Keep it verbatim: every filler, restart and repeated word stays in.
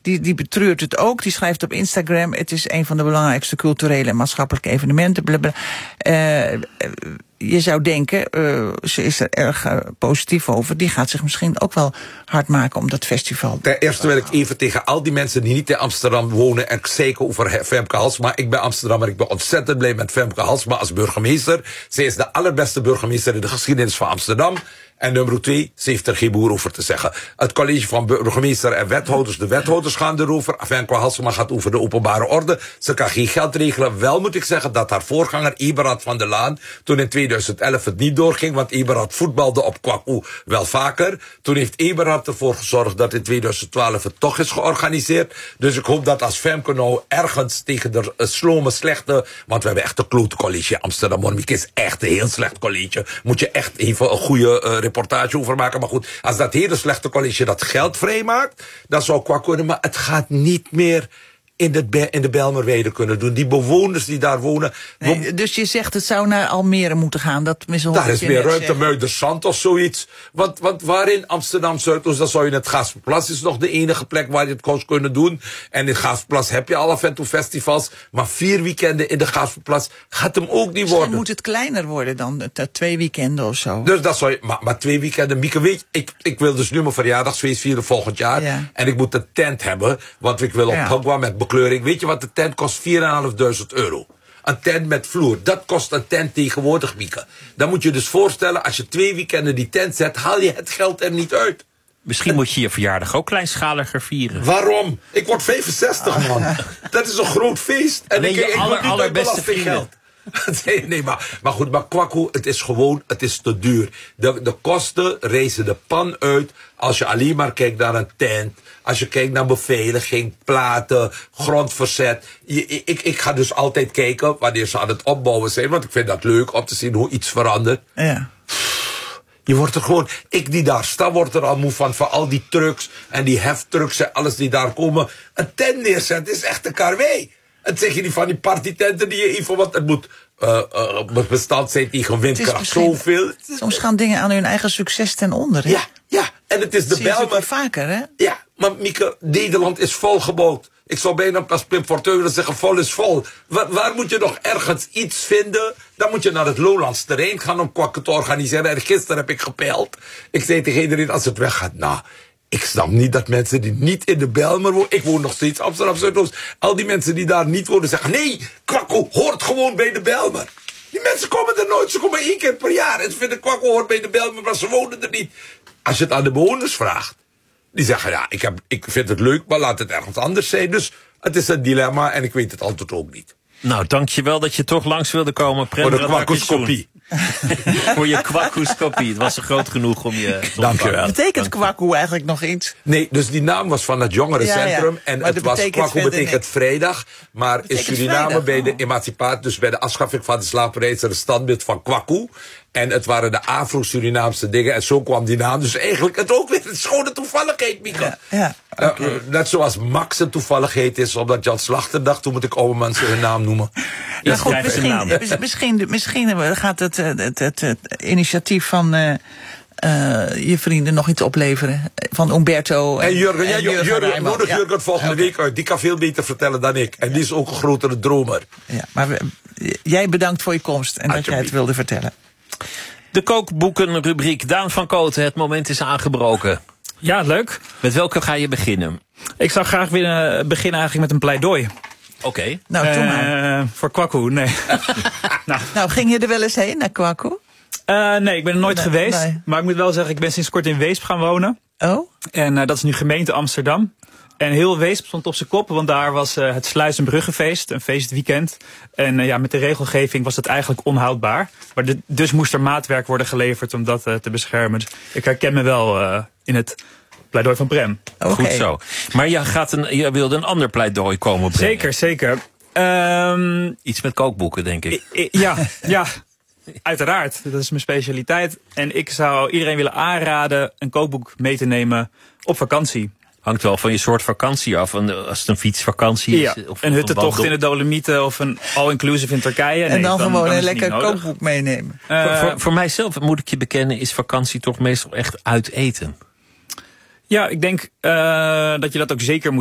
die, die betreurt het ook. Die schrijft op Instagram, het is een van de belangrijkste culturele en maatschappelijke evenementen. Blablabla. Uh, je zou denken, uh, ze is er erg uh, positief over. Die gaat zich misschien ook wel hard maken om dat festival. Ten eerste wil ik even tegen al die mensen die niet in Amsterdam wonen en zeker over Femke Halsema. Ik ben Amsterdammer, ik ben ontzettend blij met Femke Halsema als burgemeester. Zij is de allerbeste burgemeester in de geschiedenis van Amsterdam. En nummer twee, ze heeft er geen boer over te zeggen. Het college van burgemeester en wethouders, de wethouders gaan erover. Femke Halsema gaat over de openbare orde. Ze kan geen geld regelen. Wel moet ik zeggen dat haar voorganger Eberhard van der Laan, toen in tweeduizend elf het niet doorging, want Eberhard voetbalde op Kwaku wel vaker. Toen heeft Eberhard ervoor gezorgd dat in tweeduizend twaalf het toch is georganiseerd. Dus ik hoop dat als Femke nou ergens tegen de uh, slome, slechte, want we hebben echt een klote college in Amsterdam. Monmiek is echt een heel slecht college. Moet je echt even een goede uh, reportage over maken. Maar goed, als dat hele slechte college dat geld vrijmaakt, dan zou Kwaku kunnen. Maar het gaat niet meer in de, in de Bijlmerweide kunnen doen. Die bewoners die daar wonen. Nee, dus je zegt het zou naar Almere moeten gaan. Dat daar is meer ruimte, Muiderzand of zoiets. Want, want waarin Amsterdam Zuidoost, dan zou je het Gasperplas is nog de enige plek waar je het zou kunnen doen. En in Gasperplas heb je al af en toe festivals. Maar vier weekenden in de Gasperplas gaat hem ook niet Misschien worden. moet het kleiner worden dan twee weekenden of zo. Dus dat zou je, maar, maar twee weekenden, Mieke, weet je, ik, ik wil dus nu mijn verjaardagsfeest vieren volgend jaar. Ja. En ik moet een tent hebben, want ik wil op ja. Hogwa met bekleuring. Weet je wat, de tent kost vier vijfduizend euro. Een tent met vloer, dat kost een tent tegenwoordig, Mieke. Dan moet je dus voorstellen, als je twee weekenden die tent zet, haal je het geld er niet uit. Misschien moet je je verjaardag ook kleinschaliger vieren. Waarom? Ik word vijfenzestig, man. Dat is een groot feest. En alleen ik, je ik aller, allerbeste vrienden. Geld. Nee, nee maar, maar goed, maar Kwaku, het is gewoon, het is te duur. De, de kosten reizen de pan uit als je alleen maar kijkt naar een tent. Als je kijkt naar beveiliging, platen, grondverzet. Je, ik, ik ga dus altijd kijken wanneer ze aan het opbouwen zijn. Want ik vind dat leuk om te zien hoe iets verandert. Ja. Je wordt er gewoon, ik die daar sta, word er al moe van, van al die trucks en die heftrucks en alles die daar komen. Een tent neerzetten is echt een karwei. Het zeg je niet van die partytenten die je even, want het moet uh, uh, bestand zijn tegen windkracht zoveel. Soms gaan dingen aan hun eigen succes ten onder. Hè? Ja, ja, en het is de Bijlmer. Vaker, hè? Ja, maar Mieke, Nederland is volgebouwd. Ik zou bijna als Pim Fortuyn zeggen, vol is vol. Waar, waar moet je nog ergens iets vinden? Dan moet je naar het Lowlands terrein gaan om Kwaku te organiseren. En gisteren heb ik gepeild. Ik zei tegen iedereen, als het weggaat, nou, ik snap niet dat mensen die niet in de Bijlmer wonen. Ik woon nog steeds Amsterdam Zuidoost. Al die mensen die daar niet wonen zeggen, nee, Kwaku hoort gewoon bij de Bijlmer. Die mensen komen er nooit, ze komen één keer per jaar. En ze vinden Kwaku hoort bij de Bijlmer, maar ze wonen er niet. Als je het aan de bewoners vraagt, die zeggen, ja, ik, heb, ik vind het leuk, maar laat het ergens anders zijn. Dus het is een dilemma en ik weet het altijd ook niet. Nou, dankjewel dat je toch langs wilde komen. Voor de Kwaku-scopie. Voor je Kwaku-scopie. Het was er groot genoeg om je... Dankjewel. Betekent Kwaku eigenlijk nog iets? Nee, dus die naam was van het jongerencentrum. Ja, ja. En maar het was Kwaku betekent niks. Vrijdag. Maar betekent in Suriname vrijdag, bij de oh. emancipatie, dus bij de afschaffing van de slavernij, is er een standbeeld van Kwaku. En het waren de Afro-Surinaamse dingen. En zo kwam die naam. Dus eigenlijk het ook weer een schone toevalligheid, Mieke. Ja, ja. Okay. Uh, net zoals Max een toevalligheid is, omdat Jan Slachter dacht, toen moet ik oude mensen hun naam noemen. Ja, goed, misschien, misschien, misschien gaat het, het, het, het initiatief van uh, uh, je vrienden nog iets opleveren. Van Umberto en, en Jurgen. Ja, en Jurgen, Jurgen, Jurgen nodig ja. Jurgen volgende okay. week uit. Die kan veel beter vertellen dan ik. En die is ook een grotere dromer. Ja, maar we, jij bedankt voor je komst en dat jij het wilde vertellen. De kookboekenrubriek. Daan van Kooten, het moment is aangebroken. Ja, leuk. Met welke ga je beginnen? Ik zou graag willen beginnen eigenlijk met een pleidooi. Oké. Okay. Nou, doe maar. Uh, voor Kwaku, nee. nou. nou, ging je er wel eens heen, naar Kwaku? Uh, nee, ik ben er nooit nee, geweest. Nee. Maar ik moet wel zeggen, ik ben sinds kort in Weesp gaan wonen. Oh? En uh, dat is nu gemeente Amsterdam. En heel Weesp stond op zijn kop, want daar was uh, het Sluis- en Bruggenfeest, een feestweekend. En uh, ja, met de regelgeving was dat eigenlijk onhoudbaar. Maar de, dus moest er maatwerk worden geleverd om dat uh, te beschermen. Dus ik herken me wel uh, in het pleidooi van Prem. Okay. Goed zo. Maar je, gaat een, je wilde een ander pleidooi komen brengen. Zeker, zeker. Um, Iets met kookboeken, denk ik. I, I, ja, ja. Uiteraard, dat is mijn specialiteit. En ik zou iedereen willen aanraden een kookboek mee te nemen op vakantie. Hangt wel van je soort vakantie af. Als het een fietsvakantie is. Ja, of een huttentocht in de Dolomieten of een all-inclusive in Turkije. En nee, dan, dan gewoon dan een lekker kookboek meenemen. Uh, voor, voor, voor mijzelf, moet ik je bekennen, is vakantie toch meestal echt uit eten. Ja, ik denk uh, dat je dat ook zeker moet